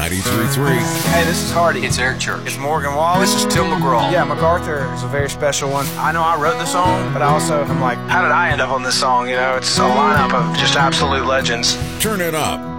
93.3. Hey, this is Hardy. It's Eric Church. It's Morgan Wallace. This is Tim McGraw. Yeah, MacArthur is a very special one. I know I wrote the song, but I also am like, how did I end up on this song? You know, it's a lineup of just absolute legends. Turn it up.